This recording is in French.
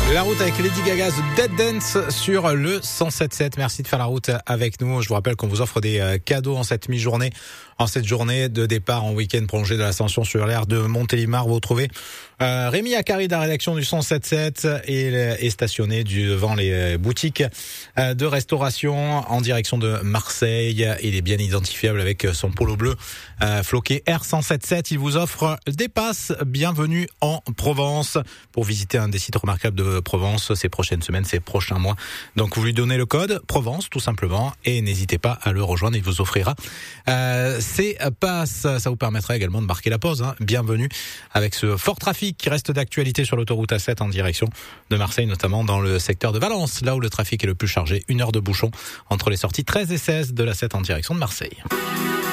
La route avec Lady Gaga, The Dead Dance sur le 107.7. Merci de faire la route avec nous. Je vous rappelle qu'on vous offre des cadeaux en cette mi-journée. En cette journée de départ en week-end prolongé de l'ascension sur l'aire de Montélimar, vous retrouvez Rémi Akari de la rédaction du 107.7 et est stationné devant les boutiques de restauration en direction de Marseille. Il est bien identifiable avec son polo bleu floqué R107.7. Il vous offre des passes bienvenue en Provence pour visiter un des sites remarquables de Provence ces prochaines semaines, ces prochains mois. Donc vous lui donnez le code Provence tout simplement et n'hésitez pas à le rejoindre. Il vous offrira ces passes. Ça vous permettra également de marquer la pause. Bienvenue avec ce fort trafic qui reste d'actualité sur l'autoroute A7 en direction de Marseille, notamment dans le secteur de Valence, là où le trafic est le plus chargé. 1 heure de bouchon entre les sorties 13 et 16 de l'A7 en direction de Marseille.